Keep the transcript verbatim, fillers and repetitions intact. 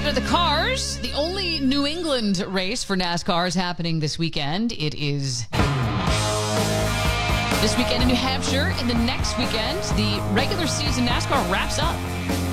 to the cars. The only New England race for NASCAR is happening this weekend. It is this weekend in New Hampshire, and the next weekend, the regular season NASCAR wraps up.